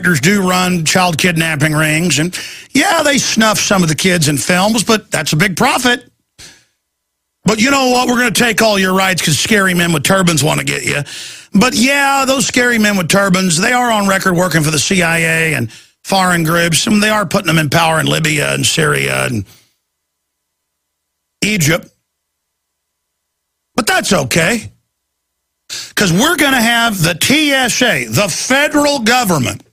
contractors do run child kidnapping rings, and yeah, they snuff some of the kids in films, but that's a big profit. But you know what? We're going to take all your rights because scary men with turbans want to get you. But yeah, those scary men with turbans, they are on record working for the CIA and foreign groups, and they are putting them in power in Libya and Syria and Egypt. But that's okay, because we're going to have the TSA, the federal government,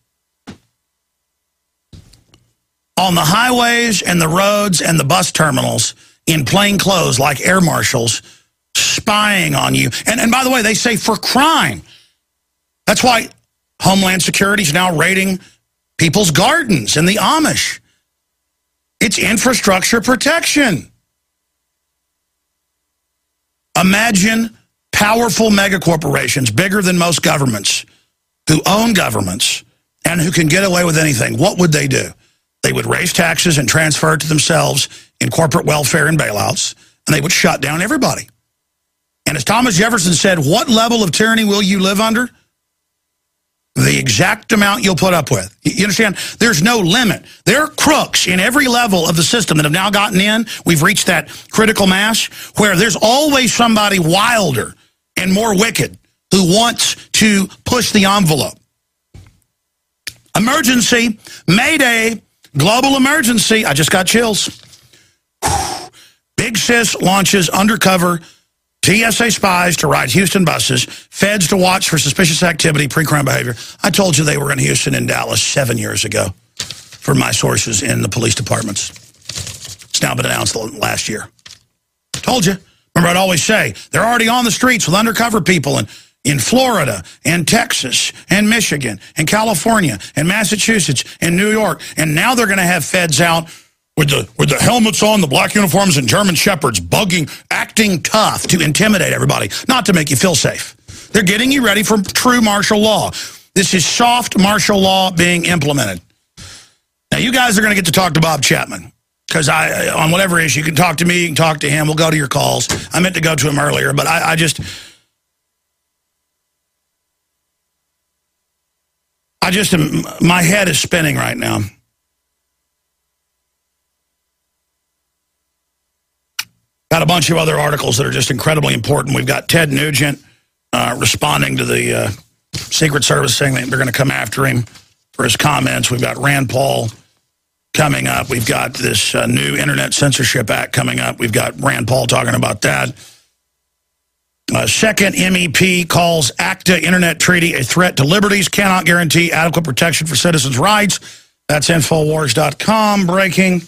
on the highways and the roads and the bus terminals in plain clothes like air marshals spying on you. And by the way, they say for crime. That's why Homeland Security is now raiding people's gardens and the Amish. It's infrastructure protection. Imagine powerful megacorporations, bigger than most governments, who own governments and who can get away with anything. What would they do? They would raise taxes and transfer it to themselves in corporate welfare and bailouts, and they would shut down everybody. And as Thomas Jefferson said, what level of tyranny will you live under? The exact amount you'll put up with. You understand? There's no limit. There are crooks in every level of the system that have now gotten in. We've reached that critical mass where there's always somebody wilder and more wicked who wants to push the envelope. Emergency, Mayday, global emergency. I just got chills. Big Sis launches undercover TSA spies to ride Houston buses, feds to watch for suspicious activity, pre-crime behavior. I told you they were in Houston and Dallas 7 years ago from my sources in the police departments. It's now been announced last year. Told you. Remember, I'd always say, they're already on the streets with undercover people in Florida and Texas and Michigan and California and Massachusetts and New York. And now they're going to have feds out with the helmets on, the black uniforms, and German shepherds acting tough to intimidate everybody, not to make you feel safe. They're getting you ready for true martial law. This is soft martial law being implemented. Now, you guys are going to get to talk to Bob Chapman, because on whatever issue, you can talk to me, you can talk to him, we'll go to your calls. I meant to go to him earlier, but I just, my head is spinning right now. Got a bunch of other articles that are just incredibly important. We've got Ted Nugent responding to the Secret Service saying that they're going to come after him for his comments. We've got Rand Paul coming up. We've got this new Internet Censorship Act coming up. We've got Rand Paul talking about that. Second MEP calls ACTA Internet Treaty a threat to liberties, cannot guarantee adequate protection for citizens' rights. That's Infowars.com breaking.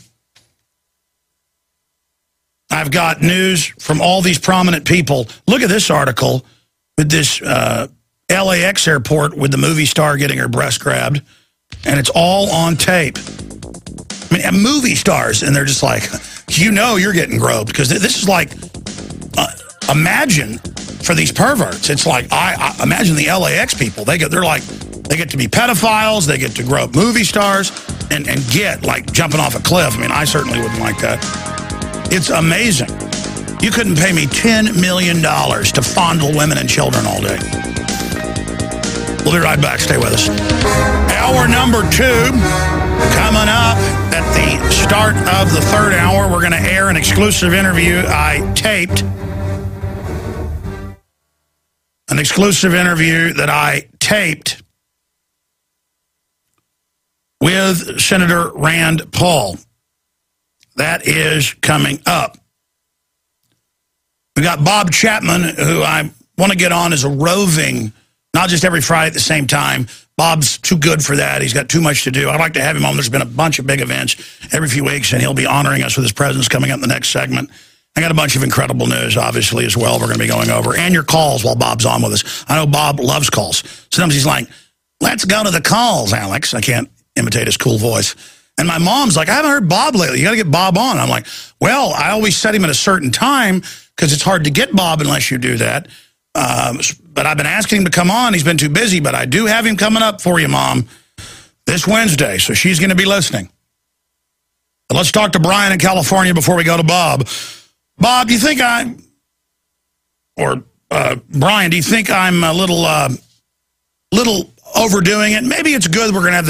I've got news from all these prominent people. Look at this article with this LAX airport with the movie star getting her breast grabbed, and it's all on tape. I mean, movie stars, and they're just like, you know you're getting groped, because this is like, imagine for these perverts. It's like, I imagine the LAX people. They get to be pedophiles, they get to grope movie stars, and get like jumping off a cliff. I mean, I certainly wouldn't like that. It's amazing. You couldn't pay me $10 million to fondle women and children all day. We'll be right back. Stay with us. Hour number 2 coming up at the start of the third hour. We're going to air an exclusive interview I taped. An exclusive interview that I taped with Senator Rand Paul. That is coming up. We got Bob Chapman, who I want to get on as a roving, not just every Friday at the same time. Bob's too good for that. He's got too much to do. I'd like to have him on. There's been a bunch of big events every few weeks, and he'll be honoring us with his presence coming up in the next segment. I got a bunch of incredible news, obviously, as well, we're going to be going over. And your calls while Bob's on with us. I know Bob loves calls. Sometimes he's like, let's go to the calls, Alex. I can't imitate his cool voice. And my mom's like, I haven't heard Bob lately. You got to get Bob on. I'm like, well, I always set him at a certain time because it's hard to get Bob unless you do that. But I've been asking him to come on. He's been too busy, but I do have him coming up for you, Mom, this Wednesday. So she's going to be listening. But let's talk to Brian in California before we go to Bob. Bob, do you think Brian, do you think I'm a little overdoing it? Maybe it's good we're going to have